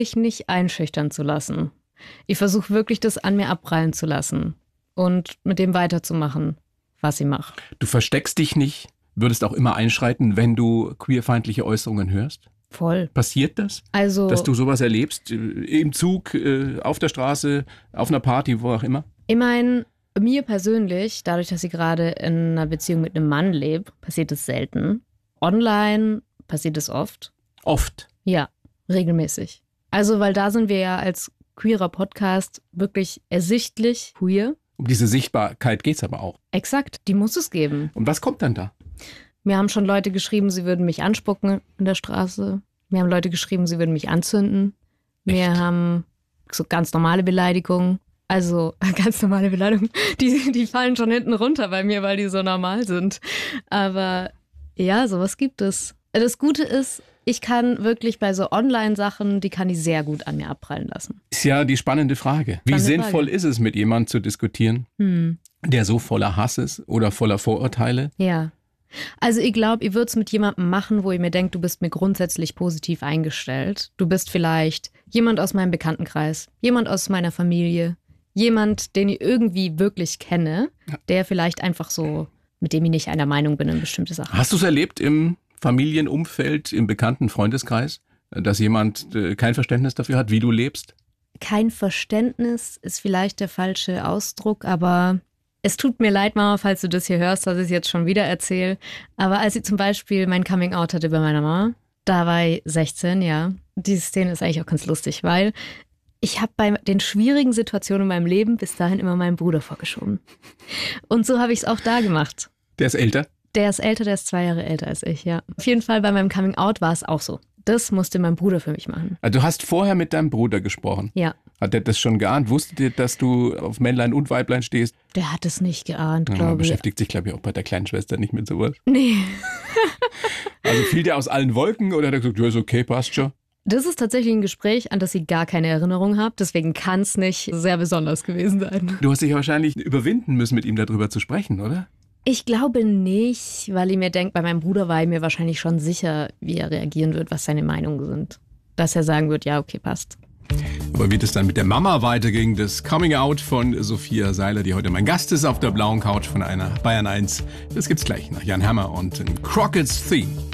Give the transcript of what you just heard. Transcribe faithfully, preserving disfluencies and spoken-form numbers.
mich nicht einschüchtern zu lassen. Ich versuche wirklich, das an mir abprallen zu lassen und mit dem weiterzumachen, was ich mache. Du versteckst dich nicht, würdest auch immer einschreiten, wenn du queerfeindliche Äußerungen hörst? Voll. Passiert das? Also, dass du sowas erlebst, im Zug, auf der Straße, auf einer Party, wo auch immer? Ich meine, mir persönlich, dadurch, dass ich gerade in einer Beziehung mit einem Mann lebe, passiert es selten. Online passiert es oft. Oft? Ja, regelmäßig. Also, weil da sind wir ja als queerer Podcast wirklich ersichtlich queer. Um diese Sichtbarkeit geht es aber auch. Exakt, die muss es geben. Und was kommt dann da? Mir haben schon Leute geschrieben, sie würden mich anspucken in der Straße. Mir haben Leute geschrieben, sie würden mich anzünden. Echt? Mir haben so ganz normale Beleidigungen. Also ganz normale Beleidigungen, die, die fallen schon hinten runter bei mir, weil die so normal sind. Aber ja, sowas gibt es. Das Gute ist, ich kann wirklich bei so Online-Sachen, die kann ich sehr gut an mir abprallen lassen. Ist ja die spannende Frage. Wie Spannende sinnvoll Frage. ist es, mit jemandem zu diskutieren, Hm. der so voller Hass ist oder voller Vorurteile? Ja. Also ich glaube, ich würde es mit jemandem machen, wo ich mir denke, du bist mir grundsätzlich positiv eingestellt. Du bist vielleicht jemand aus meinem Bekanntenkreis, jemand aus meiner Familie, jemand, den ich irgendwie wirklich kenne, der vielleicht einfach so, mit dem ich nicht einer Meinung bin in bestimmte Sachen. Hast du es erlebt im Familienumfeld, im bekannten Freundeskreis, dass jemand äh, kein Verständnis dafür hat, wie du lebst? Kein Verständnis ist vielleicht der falsche Ausdruck, aber es tut mir leid, Mama, falls du das hier hörst, dass ich es jetzt schon wieder erzähle. Aber als ich zum Beispiel mein Coming-out hatte bei meiner Mama, da war ich sechzehn, ja. Diese Szene ist eigentlich auch ganz lustig, weil ich habe bei den schwierigen Situationen in meinem Leben bis dahin immer meinen Bruder vorgeschoben. Und so habe ich es auch da gemacht. Der ist älter? Der ist älter, der ist zwei Jahre älter als ich, ja. Auf jeden Fall bei meinem Coming-out war es auch so. Das musste mein Bruder für mich machen. Also du hast vorher mit deinem Bruder gesprochen? Ja. Hat der das schon geahnt? Wusstet ihr, dass du auf Männlein und Weiblein stehst? Der hat es nicht geahnt, Ja, glaube man ich. beschäftigt sich, glaube ich, auch bei der kleinen Schwester nicht mit sowas. Nee. Also fiel der aus allen Wolken oder hat er gesagt, ja, ist okay, passt schon? Das ist tatsächlich ein Gespräch, an das ich gar keine Erinnerung habe. Deswegen kann es nicht sehr besonders gewesen sein. Du hast dich wahrscheinlich überwinden müssen, mit ihm darüber zu sprechen, oder? Ich glaube nicht, weil ich mir denke, bei meinem Bruder war ich mir wahrscheinlich schon sicher, wie er reagieren wird, was seine Meinungen sind. Dass er sagen wird, ja, okay, passt. Aber wie das dann mit der Mama weiterging, das Coming Out von Sophia Seiler, die heute mein Gast ist auf der blauen Couch von einer Bayern eins, das gibt's gleich nach Jan Hammer und Crockett's Theme.